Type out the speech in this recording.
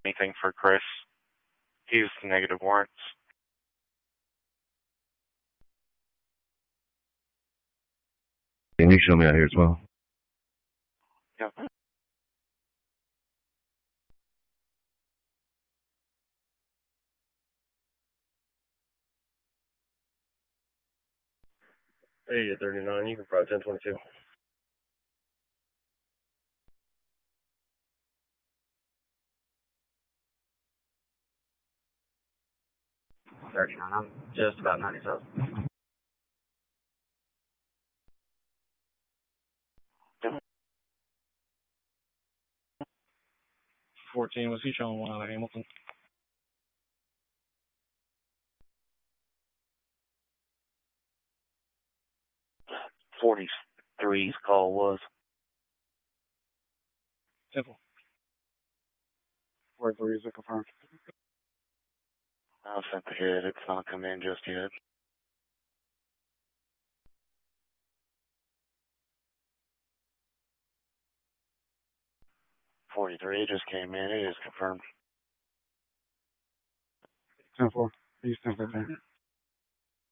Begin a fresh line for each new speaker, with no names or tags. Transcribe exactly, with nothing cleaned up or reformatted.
anything for Chris. He used the negative warrants.
Can you show me out here as well?
Yep.
Hey, thirty-nine, you can probably ten twenty-two. thirty-nine, I'm just about ninety-seven.
fourteen, was he showing one out of Hamilton?
forty-three's call was.
Temple.
forty-three is a confirmed.
I sent the hit. It's not come in just yet. forty-three just came in. It is confirmed.
ten four. He's ten fifteen.